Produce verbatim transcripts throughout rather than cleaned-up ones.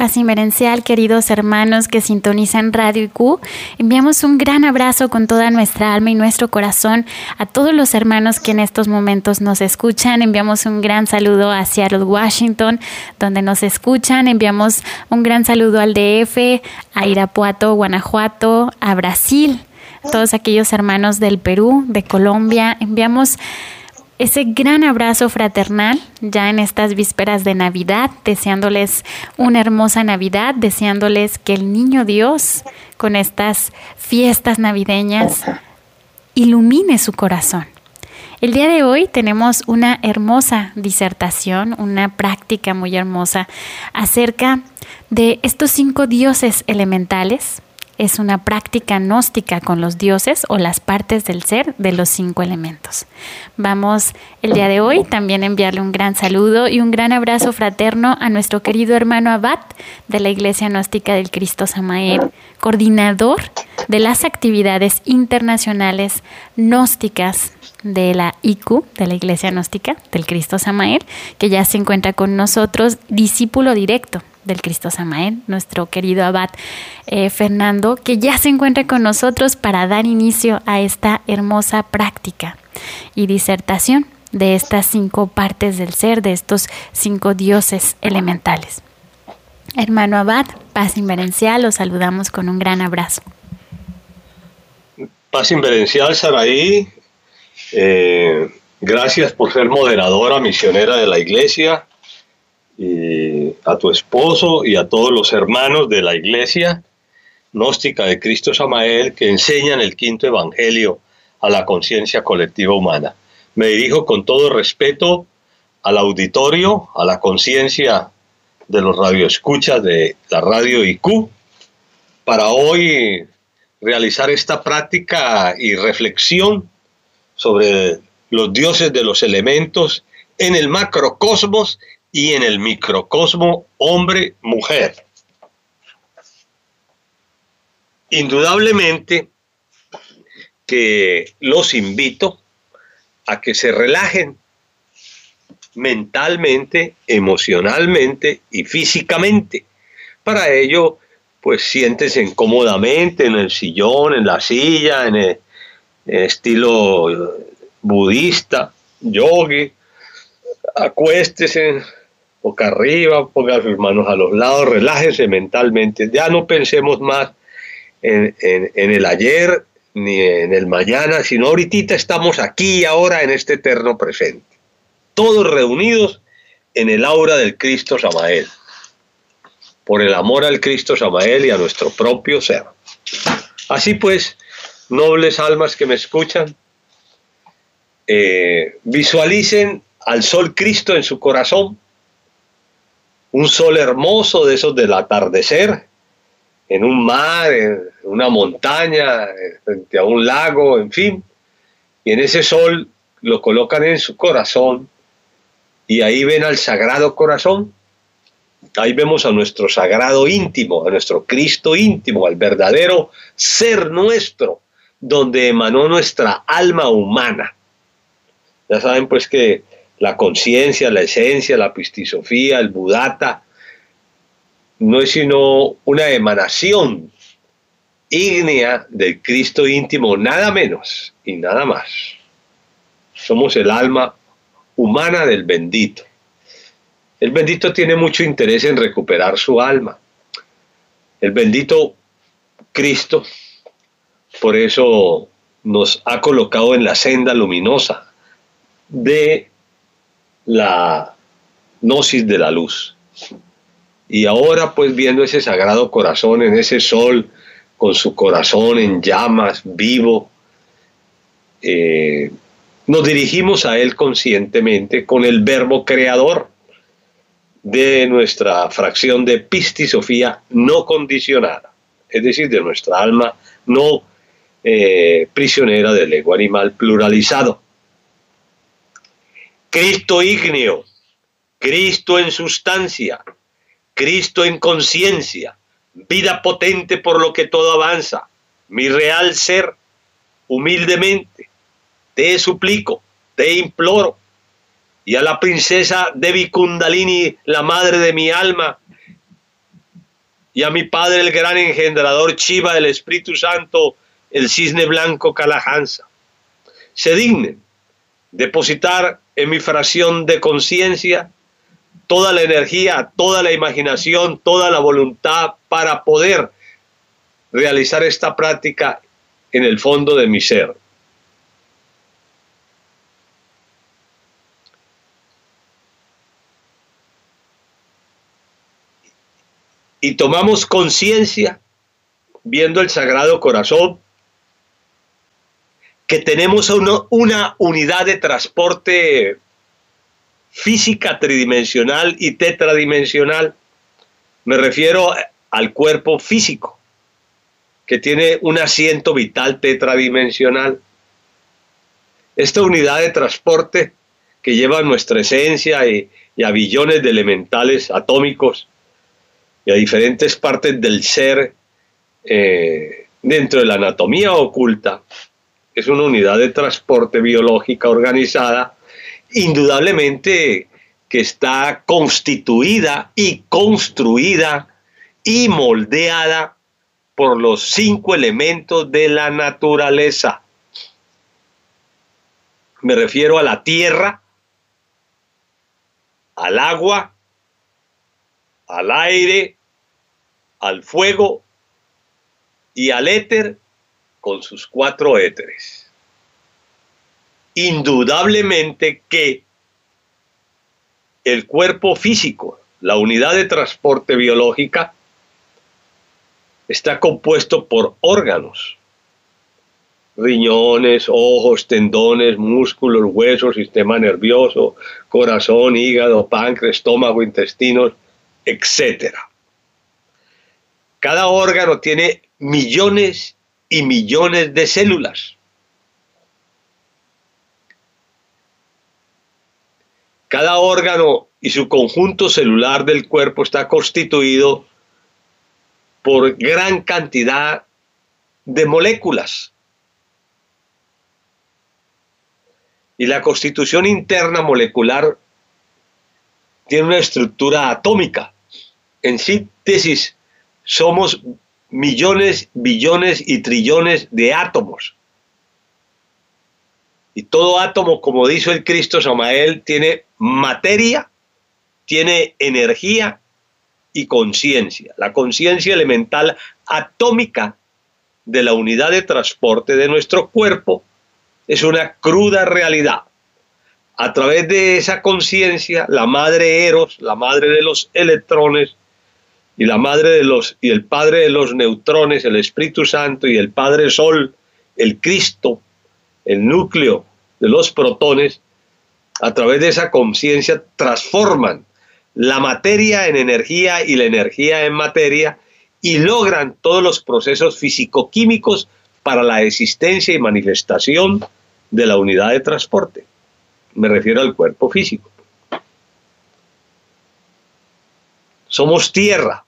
Paz Inmerencial, queridos hermanos que sintonizan Radio I Q. Enviamos un gran abrazo con toda nuestra alma y nuestro corazón a todos los hermanos que en estos momentos nos escuchan. Enviamos un gran saludo a Seattle, Washington, donde nos escuchan. Enviamos un gran saludo al D F, a Irapuato, Guanajuato, a Brasil, a todos aquellos hermanos del Perú, de Colombia. Enviamos ese gran abrazo fraternal ya en estas vísperas de Navidad, deseándoles una hermosa Navidad, deseándoles que el Niño Dios con estas fiestas navideñas ilumine su corazón. El día de hoy tenemos una hermosa disertación, una práctica muy hermosa acerca de estos cinco dioses elementales. Es una práctica gnóstica con los dioses o las partes del ser de los cinco elementos. Vamos el día de hoy también a enviarle un gran saludo y un gran abrazo fraterno a nuestro querido hermano Abad de la Iglesia Gnóstica del Cristo Samael, coordinador de las actividades internacionales gnósticas de la I Q, de la Iglesia Gnóstica del Cristo Samael, que ya se encuentra con nosotros, discípulo directo del Cristo Samael, nuestro querido Abad eh, Fernando, que ya se encuentra con nosotros para dar inicio a esta hermosa práctica y disertación de estas cinco partes del ser, de estos cinco dioses elementales. Hermano Abad, Paz Inmerencial, los saludamos con un gran abrazo. Paz Inmerencial, Saraí, eh, gracias por ser moderadora, misionera de la Iglesia, y a tu esposo y a todos los hermanos de la Iglesia Gnóstica de Cristo Samael que enseñan el quinto evangelio a la conciencia colectiva humana. Me dirijo con todo respeto al auditorio, a la conciencia de los radioescuchas de la Radio I Q, para hoy realizar esta práctica y reflexión sobre los dioses de los elementos en el macrocosmos y en el microcosmo hombre-mujer. Indudablemente que los invito a que se relajen mentalmente, emocionalmente y físicamente. Para ello, pues siéntense cómodamente en el sillón, en la silla, en el, en el estilo budista, yogi. Acuéstese boca arriba, ponga sus manos a los lados, relájese mentalmente. Ya no pensemos más en, en, en el ayer ni en el mañana, sino ahorita estamos aquí y ahora en este eterno presente. Todos reunidos en el aura del Cristo Samael, por el amor al Cristo Samael y a nuestro propio ser. Así pues, nobles almas que me escuchan, eh, visualicen al sol Cristo en su corazón, un sol hermoso de esos del atardecer, en un mar, en una montaña, frente a un lago, en fin, y en ese sol lo colocan en su corazón, y ahí ven al Sagrado Corazón, ahí vemos a nuestro sagrado íntimo, a nuestro Cristo íntimo, al verdadero ser nuestro, donde emanó nuestra alma humana. Ya saben pues que la conciencia, la esencia, la pistisofía, el budata, no es sino una emanación ígnea del Cristo íntimo, nada menos y nada más. Somos el alma humana del bendito. El bendito tiene mucho interés en recuperar su alma. El bendito Cristo, por eso nos ha colocado en la senda luminosa de la gnosis de la luz. Y ahora pues viendo ese sagrado corazón en ese sol, con su corazón en llamas, vivo, eh, nos dirigimos a él conscientemente con el verbo creador de nuestra fracción de pistisofía no condicionada, es decir, de nuestra alma no eh, prisionera del ego animal pluralizado. Cristo ígneo, Cristo en sustancia, Cristo en conciencia, vida potente por lo que todo avanza, mi real ser, humildemente, te suplico, te imploro, y a la princesa Devi Kundalini, la madre de mi alma, y a mi Padre, el gran engendrador Chiva del Espíritu Santo, el cisne blanco Kalahansa, se dignen depositar en mi fracción de conciencia toda la energía, toda la imaginación, toda la voluntad para poder realizar esta práctica en el fondo de mi ser. Y tomamos conciencia, viendo el Sagrado Corazón, que tenemos una, una unidad de transporte física tridimensional y tetradimensional. Me refiero al cuerpo físico, que tiene un asiento vital tetradimensional. Esta unidad de transporte que lleva nuestra esencia y, y a billones de elementales atómicos y a diferentes partes del ser eh, dentro de la anatomía oculta, es una unidad de transporte biológica organizada, indudablemente que está constituida y construida y moldeada por los cinco elementos de la naturaleza. Me refiero a la tierra, al agua, al aire, al fuego y al éter con sus cuatro éteres. Indudablemente que el cuerpo físico, la unidad de transporte biológica, está compuesto por órganos, riñones, ojos, tendones, músculos, huesos, sistema nervioso, corazón, hígado, páncreas, estómago, intestinos, etcétera. Cada órgano tiene millones y millones de células. Cada órgano y su conjunto celular del cuerpo está constituido por gran cantidad de moléculas. Y la constitución interna molecular tiene una estructura atómica. En síntesis, somos millones, billones y trillones de átomos. Y todo átomo, como dice el Cristo Samael, tiene materia, tiene energía y conciencia. La conciencia elemental atómica de la unidad de transporte de nuestro cuerpo es una cruda realidad. A través de esa conciencia, la madre Eros, la madre de los electrones, y la madre de los y el padre de los neutrones, el Espíritu Santo, y el Padre Sol, el Cristo, el núcleo de los protones, a través de esa conciencia transforman la materia en energía y la energía en materia y logran todos los procesos físico-químicos para la existencia y manifestación de la unidad de transporte. Me refiero al cuerpo físico. Somos tierra.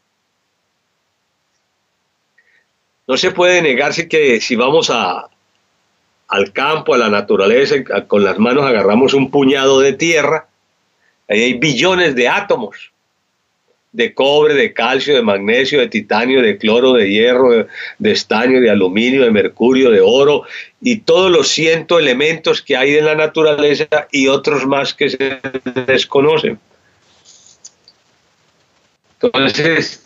No se puede negarse que si vamos a, al campo, a la naturaleza, con las manos agarramos un puñado de tierra, ahí hay billones de átomos, de cobre, de calcio, de magnesio, de titanio, de cloro, de hierro, de, de estaño, de aluminio, de mercurio, de oro, y todos los cientos elementos que hay en la naturaleza y otros más que se desconocen. Entonces,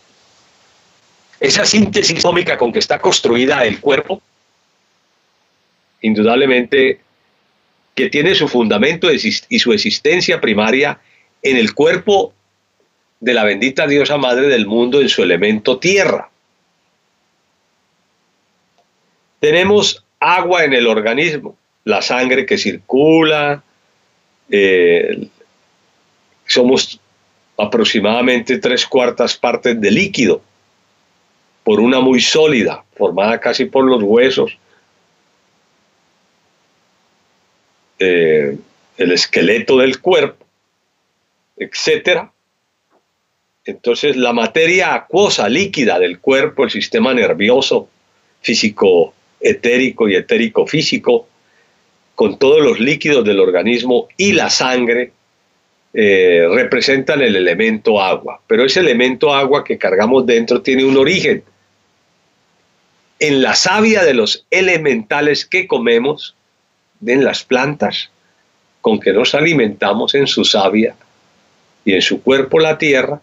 esa síntesis atómica con que está construida el cuerpo, indudablemente que tiene su fundamento y su existencia primaria en el cuerpo de la bendita diosa madre del mundo en su elemento tierra. Tenemos agua en el organismo, la sangre que circula, eh, somos aproximadamente tres cuartas partes de líquido, por una muy sólida, formada casi por los huesos, eh, el esqueleto del cuerpo, etcétera. Entonces la materia acuosa, líquida del cuerpo, el sistema nervioso, físico etérico y etérico físico, con todos los líquidos del organismo y la sangre, eh, representan el elemento agua, pero ese elemento agua que cargamos dentro tiene un origen en la savia de los elementales que comemos, en las plantas con que nos alimentamos, en su savia y en su cuerpo la tierra,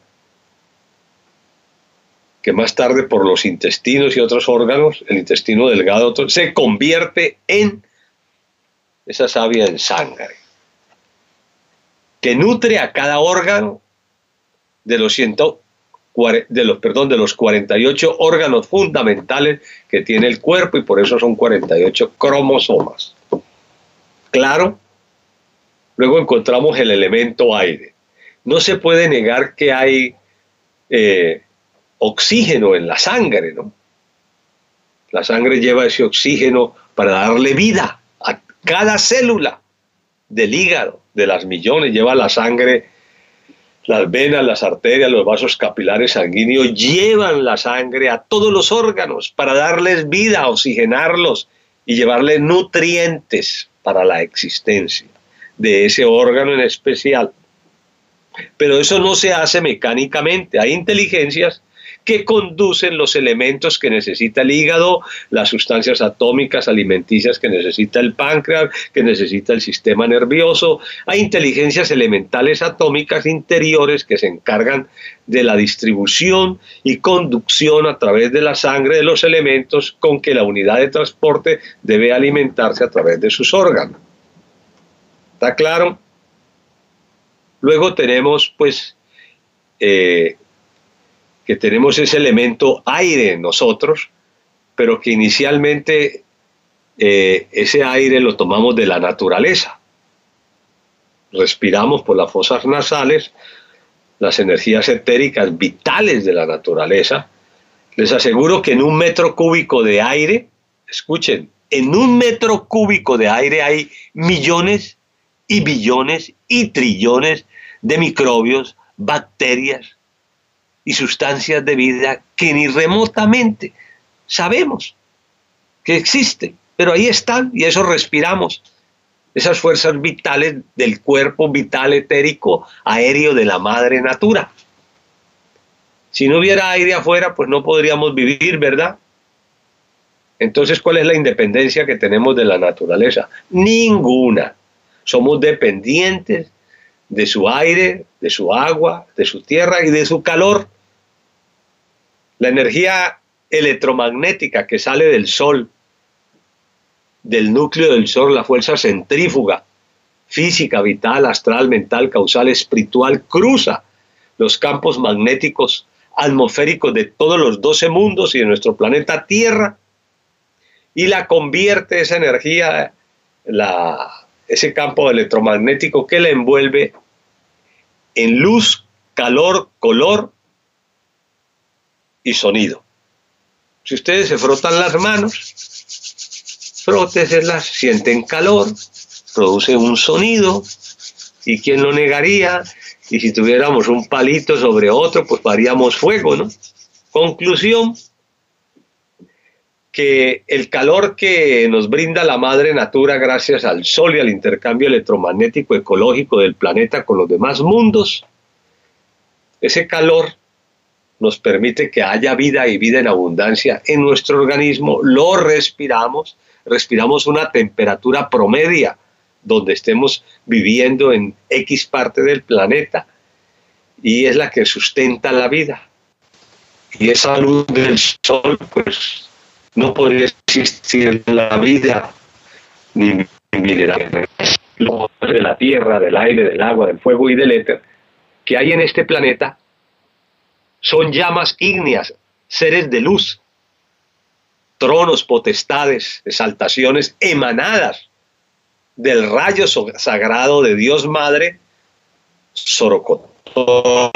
que más tarde por los intestinos y otros órganos, el intestino delgado, se convierte en esa savia en sangre, que nutre a cada órgano de los, ciento, de los, perdón, de los cuarenta y ocho órganos fundamentales que tiene el cuerpo, y por eso son cuarenta y ocho cromosomas. Claro, luego encontramos el elemento aire. No se puede negar que hay eh, oxígeno en la sangre, ¿no? La sangre lleva ese oxígeno para darle vida a cada célula del hígado, de las millones, lleva la sangre, las venas, las arterias, los vasos capilares sanguíneos, llevan la sangre a todos los órganos para darles vida, oxigenarlos y llevarles nutrientes para la existencia de ese órgano en especial. Pero eso no se hace mecánicamente. Hay inteligencias que conducen los elementos que necesita el hígado, las sustancias atómicas alimenticias que necesita el páncreas, que necesita el sistema nervioso. Hay inteligencias elementales atómicas interiores que se encargan de la distribución y conducción a través de la sangre de los elementos con que la unidad de transporte debe alimentarse a través de sus órganos. ¿Está claro? Luego tenemos, pues, eh, que tenemos ese elemento aire en nosotros, pero que inicialmente eh, ese aire lo tomamos de la naturaleza. Respiramos por las fosas nasales las energías etéricas vitales de la naturaleza. Les aseguro que en un metro cúbico de aire, escuchen, en un metro cúbico de aire hay millones y billones y trillones de microbios, bacterias y sustancias de vida que ni remotamente sabemos que existen, pero ahí están y eso respiramos, esas fuerzas vitales del cuerpo vital etérico aéreo de la madre natura. Si no hubiera aire afuera, pues no podríamos vivir, ¿verdad? Entonces, ¿cuál es la independencia que tenemos de la naturaleza? Ninguna. Somos dependientes de su aire, de su agua, de su tierra y de su calor. La energía electromagnética que sale del Sol, del núcleo del Sol, la fuerza centrífuga, física, vital, astral, mental, causal, espiritual, cruza los campos magnéticos atmosféricos de todos los doce mundos y de nuestro planeta Tierra y la convierte esa energía, la ese campo electromagnético que le envuelve en luz, calor, color y sonido. Si ustedes se frotan las manos, fróteselas, sienten calor, produce un sonido, y quién lo negaría, y si tuviéramos un palito sobre otro, pues haríamos fuego, ¿no? Conclusión, que el calor que nos brinda la madre natura gracias al sol y al intercambio electromagnético ecológico del planeta con los demás mundos, ese calor nos permite que haya vida y vida en abundancia en nuestro organismo, lo respiramos, respiramos una temperatura promedia donde estemos viviendo en X parte del planeta y es la que sustenta la vida. Y esa luz del sol, pues, no podría existir la vida ni mineral, de la tierra, del aire, del agua, del fuego y del éter que hay en este planeta. Son llamas ígneas, seres de luz, tronos, potestades, exaltaciones emanadas del rayo sagrado de Dios Madre, Sorocotora,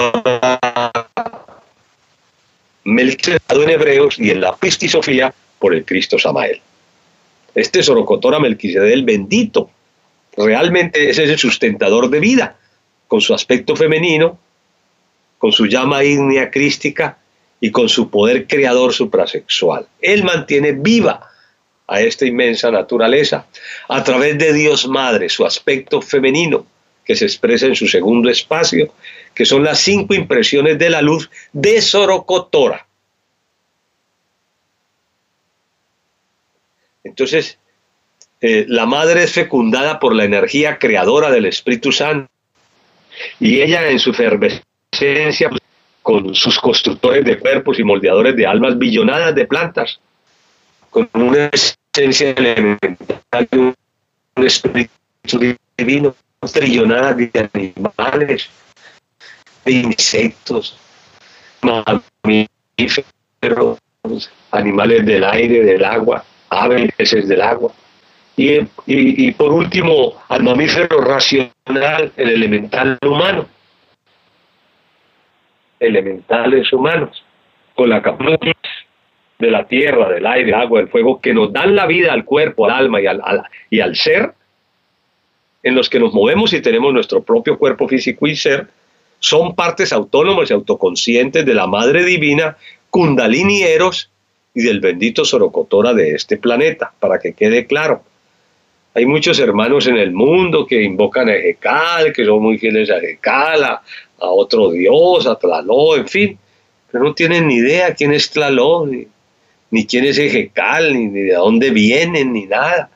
Melquisedec en hebreos y en la Pistisofía por el Cristo Samael. Este Sorocotora Melquisedec, el bendito, realmente ese es el sustentador de vida, con su aspecto femenino, con su llama ígnea crística y con su poder creador suprasexual. Él mantiene viva a esta inmensa naturaleza a través de Dios Madre, su aspecto femenino, que se expresa en su segundo espacio, que son las cinco impresiones de la luz de Sorocotora. Entonces, eh, la madre es fecundada por la energía creadora del Espíritu Santo, y ella en su efervescencia, pues, con sus constructores de cuerpos y moldeadores de almas, billonadas de plantas, con una esencia elemental, un espíritu divino, trillonadas de animales, de insectos, mamíferos, animales del aire, del agua, aves, peces del agua. Y, y, y por último, al mamífero racional, el elemental humano. Elementales humanos, con la capacidad de la tierra, del aire, del agua, del fuego, que nos dan la vida al cuerpo, al alma y al, al, y al ser, en los que nos movemos y tenemos nuestro propio cuerpo físico y ser, son partes autónomas y autoconscientes de la Madre Divina, Kundalini Eros, y del bendito Sorocotora de este planeta, para que quede claro. Hay muchos hermanos en el mundo que invocan a Ejekal, que son muy fieles a Ejekal, a, a otro dios, a Tlaloc, en fin, pero no tienen ni idea quién es Tlaloc, ni, ni quién es Ejekal, ni, ni de dónde vienen, ni nada.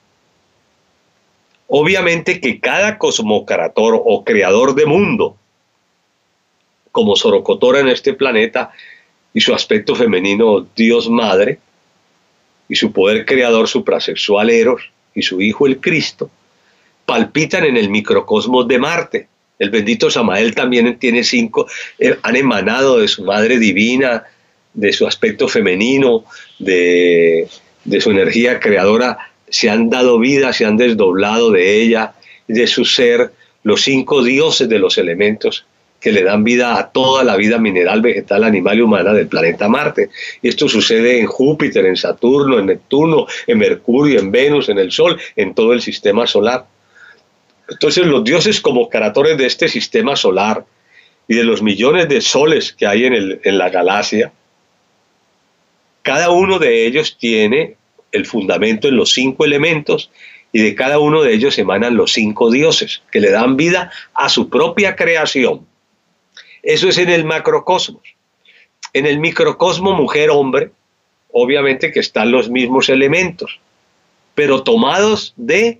Obviamente que cada cosmocrator o creador de mundo, como Sorocotora en este planeta, y su aspecto femenino, Dios Madre, y su poder creador suprasexual Eros, y su Hijo el Cristo, palpitan en el microcosmos de Marte. El bendito Samael también tiene cinco, eh, han emanado de su Madre Divina, de su aspecto femenino, de, de su energía creadora, se han dado vida, se han desdoblado de ella, de su ser, los cinco dioses de los elementos que le dan vida a toda la vida mineral, vegetal, animal y humana del planeta Marte. Y esto sucede en Júpiter, en Saturno, en Neptuno, en Mercurio, en Venus, en el Sol, en todo el sistema solar. Entonces los dioses como creadores de este sistema solar y de los millones de soles que hay en, el, en la galaxia, cada uno de ellos tiene el fundamento en los cinco elementos, y de cada uno de ellos emanan los cinco dioses que le dan vida a su propia creación. Eso es en el macrocosmos. En el microcosmo mujer-hombre, obviamente que están los mismos elementos, pero tomados de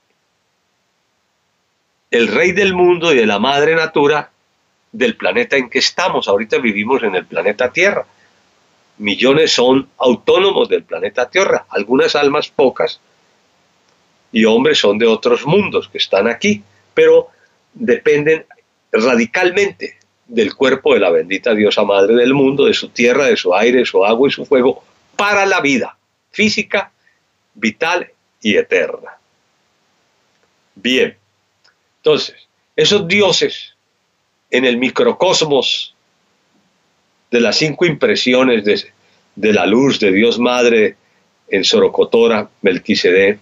el rey del mundo y de la madre natura del planeta en que estamos. Ahorita vivimos en el planeta Tierra. Millones son autónomos del planeta Tierra, algunas almas pocas, y hombres son de otros mundos que están aquí, pero dependen radicalmente del cuerpo de la bendita diosa madre del mundo, de su tierra, de su aire, de su agua y su fuego, para la vida física, vital y eterna. Bien, entonces, esos dioses en el microcosmos de las cinco impresiones de, de la luz de Dios Madre en Sorocotora, Melquisedec,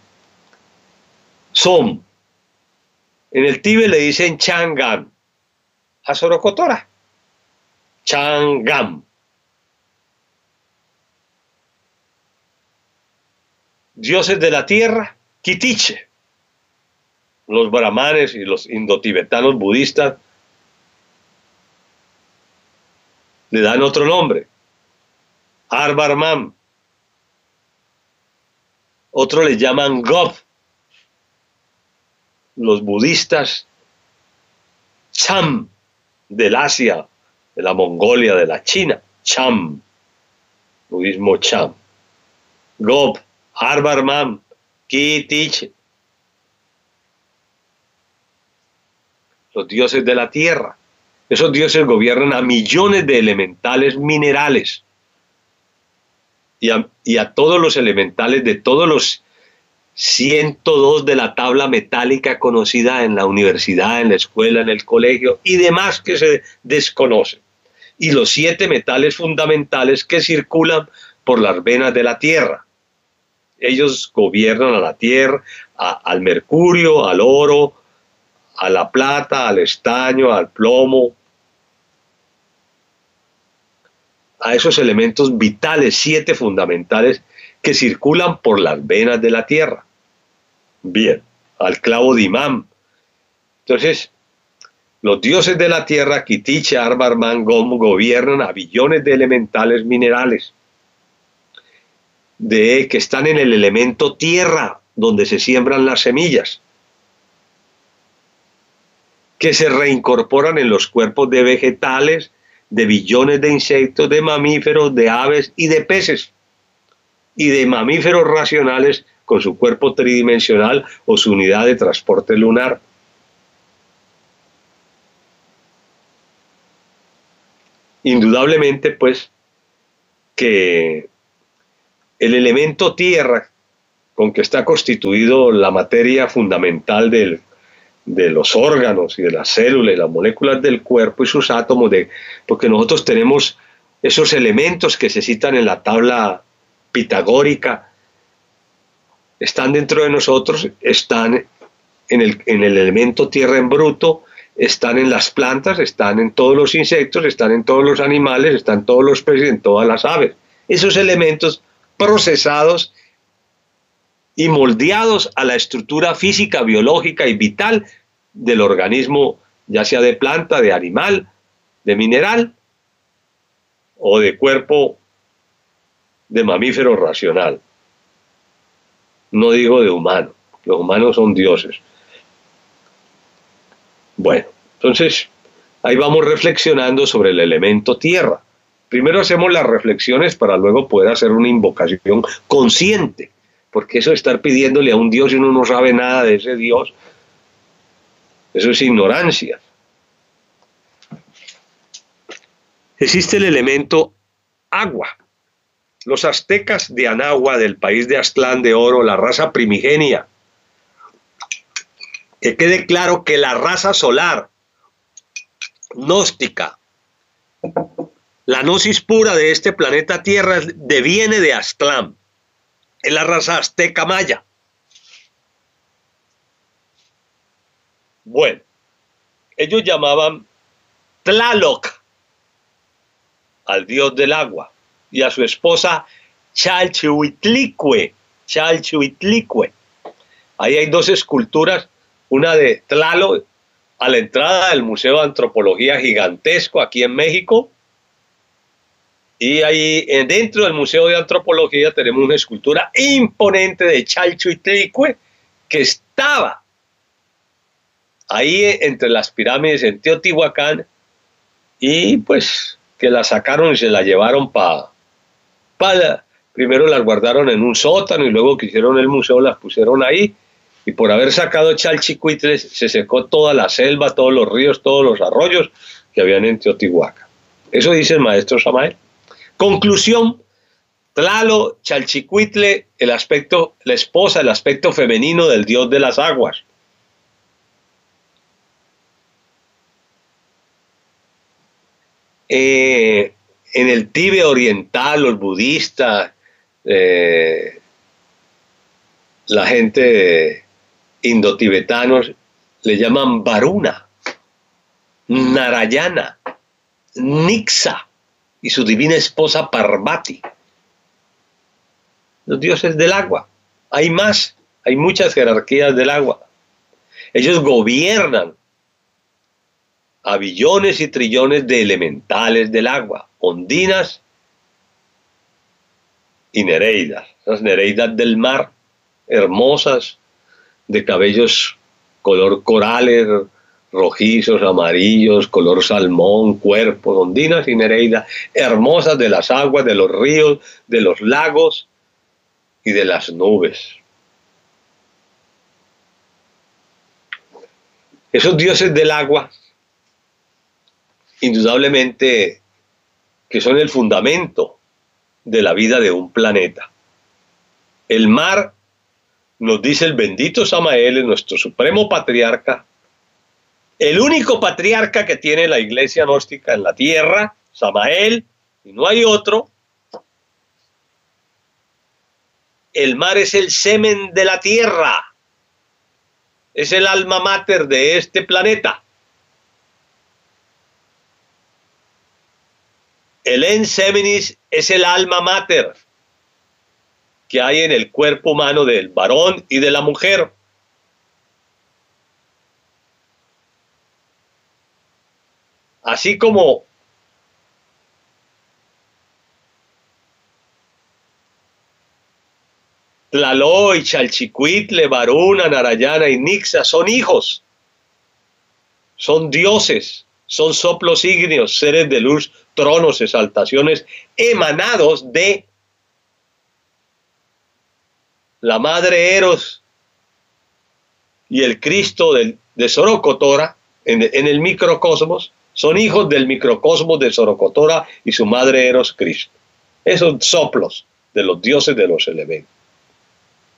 son, en el Tíbet le dicen Changam a Sorocotora, Changam. Dioses de la tierra, Kitiche. Los brahmanes y los indotibetanos budistas le dan otro nombre, Arbarman. Otros le llaman Gob. Los budistas Cham, del Asia, de la Mongolia, de la China, Cham, budismo Cham. Gob, Arbarman, Kitiche. Los dioses de la tierra. Esos dioses gobiernan a millones de elementales minerales y a, y a todos los elementales de todos los ciento dos de la tabla metálica conocida en la universidad, en la escuela, en el colegio y demás que se desconocen. Y los siete metales fundamentales que circulan por las venas de la tierra. Ellos gobiernan a la tierra, a, al mercurio, al oro, a la plata, al estaño, al plomo, a esos elementos vitales, siete fundamentales, que circulan por las venas de la tierra. Bien, al clavo de imán, Entonces, los dioses de la tierra, Kitiche, Arbarman, Gom, gobiernan a billones de elementales minerales de, que están en el elemento tierra, donde se siembran las semillas, que se reincorporan en los cuerpos de vegetales, de billones de insectos, de mamíferos, de aves y de peces, y de mamíferos racionales con su cuerpo tridimensional o su unidad de transporte lunar. Indudablemente, pues, que el elemento tierra, con que está constituido la materia fundamental del, de los órganos y de las células y las moléculas del cuerpo y sus átomos, de, porque nosotros tenemos esos elementos que se citan en la tabla pitagórica, están dentro de nosotros, están en el, en el elemento tierra en bruto, están en las plantas, están en todos los insectos, están en todos los animales, están en todos los peces, en todas las aves. Esos elementos procesados y moldeados a la estructura física, biológica y vital del organismo, ya sea de planta, de animal, de mineral o de cuerpo de mamífero racional. No digo de humano, los humanos son dioses. Bueno, entonces ahí vamos reflexionando sobre el elemento tierra. Primero hacemos las reflexiones para luego poder hacer una invocación consciente, porque eso de estar pidiéndole a un Dios y uno no sabe nada de ese Dios, eso es ignorancia. Existe el elemento agua. Los aztecas de Anahua, del país de Aztlán de Oro, la raza primigenia, que quede claro que la raza solar, gnóstica, la gnosis pura de este planeta Tierra deviene de Aztlán, es la raza azteca maya. Bueno, ellos llamaban Tlaloc al dios del agua y a su esposa Chalchihuitlicue, Chalchihuitlicue. Ahí hay dos esculturas, una de Tlaloc a la entrada del Museo de Antropología gigantesco aquí en México, y ahí dentro del Museo de Antropología tenemos una escultura imponente de Chalchihuitlicue que estaba ahí entre las pirámides en Teotihuacán, y pues que la sacaron y se la llevaron para, pa, primero las guardaron en un sótano y luego que hicieron el museo las pusieron ahí, y por haber sacado Chalchihuitle se secó toda la selva, todos los ríos, todos los arroyos que habían en Teotihuacán. Eso dice el maestro Samael. Conclusión: Tlaloc, Chalchihuitle, el aspecto, la esposa, el aspecto femenino del dios de las aguas. Eh, en el Tíbet oriental, los budistas, eh, la gente indotibetanos le llaman Varuna, Narayana, Nixa y su divina esposa Parvati. Los dioses del agua. Hay más, hay muchas jerarquías del agua. Ellos gobiernan a billones y trillones de elementales del agua, ondinas y nereidas, las nereidas del mar, hermosas, de cabellos color corales, rojizos, amarillos, color salmón, cuerpos, ondinas y nereidas, hermosas de las aguas, de los ríos, de los lagos y de las nubes. Esos dioses del agua, indudablemente que son el fundamento de la vida de un planeta. El mar, nos dice el bendito Samael, nuestro supremo patriarca, el único patriarca que tiene la iglesia gnóstica en la tierra, Samael, y no hay otro. El mar es el semen de la tierra, es el alma mater de este planeta. El ens seminis es el alma mater que hay en el cuerpo humano del varón y de la mujer. así como Tlaloc, Chalchicuitle, Varuna, Narayana y Nixa son hijos, son dioses, son soplos ígneos, seres de luz, tronos, exaltaciones, emanados de la madre Eros y el Cristo de, de Sorocotora en, en el microcosmos, son hijos del microcosmos de Sorocotora y su madre Eros Cristo. Esos soplos de los dioses de los elementos.